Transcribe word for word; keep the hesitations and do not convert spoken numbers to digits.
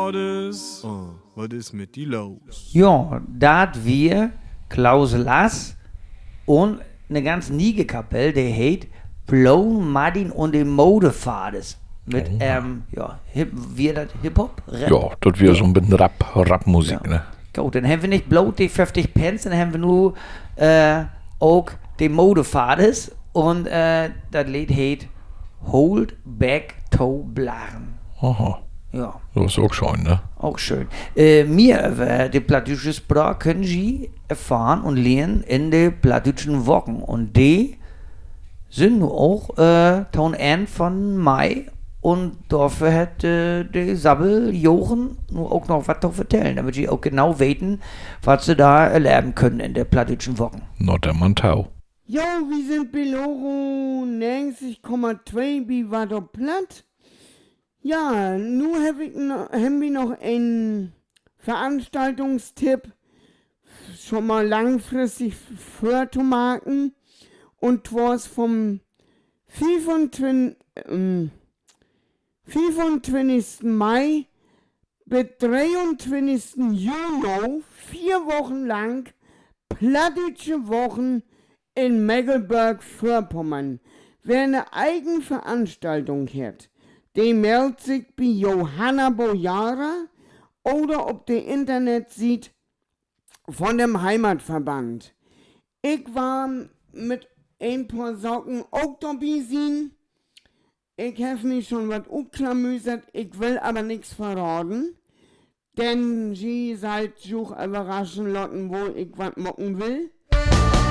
Fades. Oh, was ist mit die los? Ja, dat wir Klaus Lass und eine ganz niege Kapelle, der heißt Blown Martin und die Modefades. Mit, Oh. ähm, ja, hip, wie das Hip-Hop? Rap? Ja, das wäre so ein bisschen Rap, Rapmusik, Ja. ne? Gut, dann haben wir nicht bloß die fünfzig Pence, dann haben wir nur äh, auch die Modefades und äh, das Lied heißt Hold Back to Blaren. Aha, Ja, das ist auch schön, ne? auch schön. Äh, mir über die plattdeutsche Sprache können Sie erfahren und lernen in den plattdeutschen Wochen. Und die sind nur auch äh, Ton N von Mai. Und dafür hat äh, der Sabbel Jochen nur auch noch was zu erzählen, damit sie auch genau wissen, was sie da erleben können in der plattdeutschen Wochen. Norddermantau. Jo, wir sind Beloro neunzig Komma zwei bei Wader Platt. Ja, nun hab ich no, haben wir noch einen Veranstaltungstipp, schon mal langfristig für zu machen. Und zwar vom fünfundzwanzigsten Ähm, fünfundzwanzigsten Mai bis dreiundzwanzigsten Juni, vier Wochen lang, plattdeutsche Wochen in Mecklenburg-Vorpommern. Wer eine Eigenveranstaltung hat, der meldet sich bei Johanna Bojara oder ob der Internet sieht von dem Heimatverband. Ich war mit ein paar Socken auch dabei sein. Ich habe mich schon was uklamüsert, ich will aber nichts verraten. Denn sie seid such überraschen lotten, wo ich was mocken will.